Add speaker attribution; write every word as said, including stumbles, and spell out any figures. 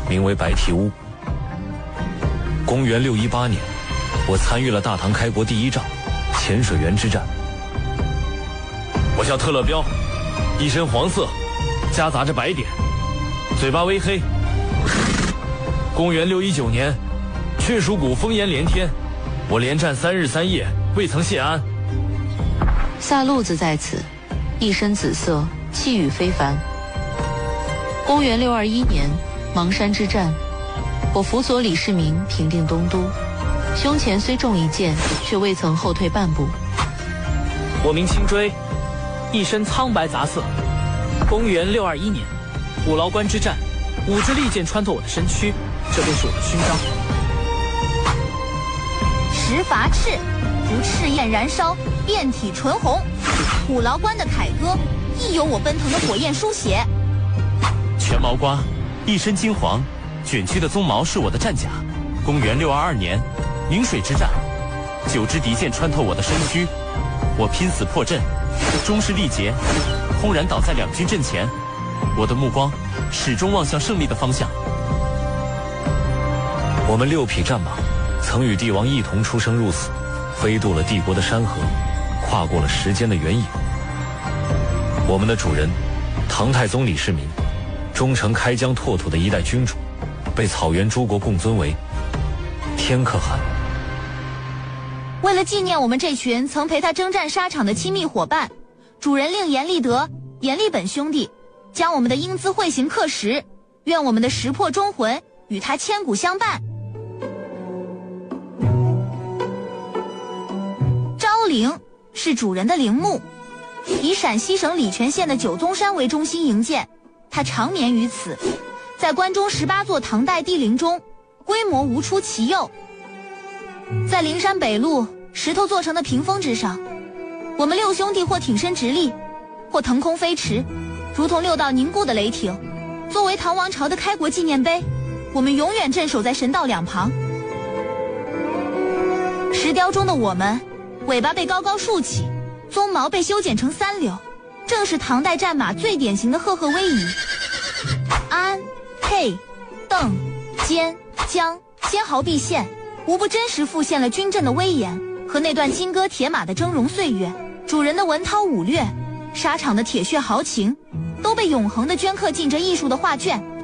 Speaker 1: 名为白堤屋。公元六一八年，我参与了大唐开国第一仗潜水员之战。我叫特勒彪，一身黄色，夹杂着白点，嘴巴微黑。公元六一九年，雀鼠谷烽烟连天，我连战三日三夜，未曾谢安。
Speaker 2: 萨路子在此，一身紫色，气宇非凡。公元六二一年，邙山之战，我辅佐李世民平定东都，胸前虽中一箭，却未曾后退半步。
Speaker 3: 我名清追，一身苍白杂色。公元六二一年，虎牢关之战，五支利箭穿透我的身躯，这便是我的勋章。
Speaker 4: 石伐赤，如赤焰燃烧，遍体纯红。虎牢关的凯歌，亦有我奔腾的火焰书写。
Speaker 5: 全毛瓜，一身金黄，卷曲的鬃毛是我的战甲。公元六二二年，宁水之战，九支敌箭穿透我的身躯，我拼死破阵，终是力竭，轰然倒在两军阵前。我的目光始终望向胜利的方向。
Speaker 1: 我们六匹战马，曾与帝王一同出生入死，飞渡了帝国的山河，跨过了时间的原野。我们的主人，唐太宗李世民，终成开疆拓土的一代君主，被草原诸国共尊为天可汗。
Speaker 4: 为了纪念我们这群曾陪他征战沙场的亲密伙伴，主人令严立德、严立本兄弟将我们的英姿绘形刻石，愿我们的石魄忠魂与他千古相伴。昭陵是主人的陵墓，以陕西省礼泉县的九宗山为中心营建，它长眠于此，在关中十八座唐代帝陵中，规模无出其右。在灵山北麓石头做成的屏风之上，我们六兄弟或挺身直立，或腾空飞驰，如同六道凝固的雷霆。作为唐王朝的开国纪念碑，我们永远镇守在神道两旁。石雕中的我们，尾巴被高高竖起，鬃毛被修剪成三绺，正是唐代战马最典型的赫赫威仪。安、沛、邓、坚、江，纤毫毕现，无不真实复现了军阵的威严和那段金戈铁马的峥嵘岁月。主人的文韬武略，沙场的铁血豪情，都被永恒地镌刻进这艺术的画卷。